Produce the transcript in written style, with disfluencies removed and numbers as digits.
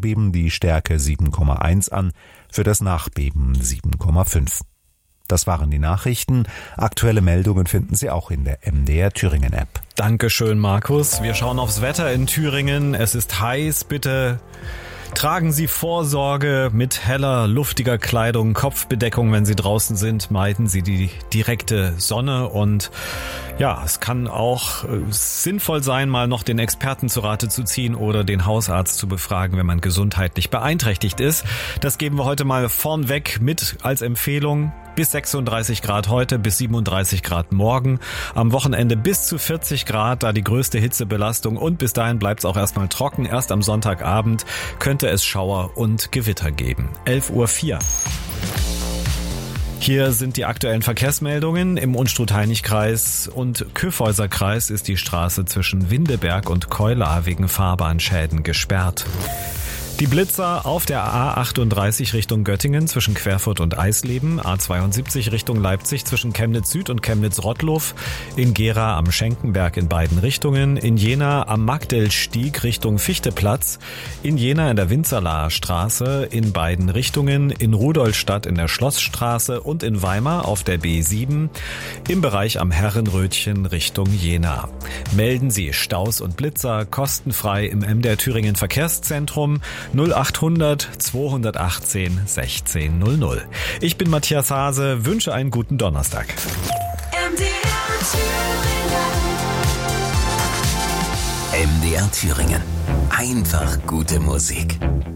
Erdbeben die Stärke 7,1 an, für das Nachbeben 7,5. Das waren die Nachrichten. Aktuelle Meldungen finden Sie auch in der MDR Thüringen App. Dankeschön, Markus. Wir schauen aufs Wetter in Thüringen. Es ist heiß. Bitte tragen Sie Vorsorge mit heller, luftiger Kleidung, Kopfbedeckung, wenn Sie draußen sind. Meiden Sie die direkte Sonne und ja, es kann auch sinnvoll sein, mal noch den Experten zu Rate zu ziehen oder den Hausarzt zu befragen, wenn man gesundheitlich beeinträchtigt ist. Das geben wir heute mal vornweg mit als Empfehlung. Bis 36 Grad heute, bis 37 Grad morgen. Am Wochenende bis zu 40 Grad, da die größte Hitzebelastung. Und bis dahin bleibt es auch erstmal trocken. Erst am Sonntagabend könnte es Schauer und Gewitter geben. 11:04 Uhr. Hier sind die aktuellen Verkehrsmeldungen. Im Unstrut-Hainich-Kreis und Kyffhäuser-Kreis ist die Straße zwischen Windeberg und Keular wegen Fahrbahnschäden gesperrt. Die Blitzer auf der A38 Richtung Göttingen zwischen Querfurt und Eisleben, A72 Richtung Leipzig zwischen Chemnitz Süd und Chemnitz-Rottluff, in Gera am Schenkenberg in beiden Richtungen, in Jena am Magdelstieg Richtung Fichteplatz, in Jena in der Winzerlaer Straße in beiden Richtungen, in Rudolstadt in der Schlossstraße und in Weimar auf der B7 im Bereich am Herrenrötchen Richtung Jena. Melden Sie Staus und Blitzer kostenfrei im MDR Thüringen Verkehrszentrum 0800 218 1600. Ich bin Matthias Hase, wünsche einen guten Donnerstag. MDR Thüringen. Einfach gute Musik.